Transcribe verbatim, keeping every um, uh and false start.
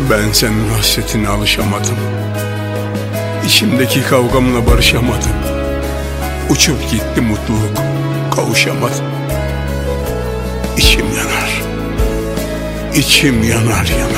Ben senin hasretine alışamadım. İçimdeki kavgamla barışamadım. Uçup gitti mutluluk, kavuşamadım. İçim yanar, içim yanar yanar.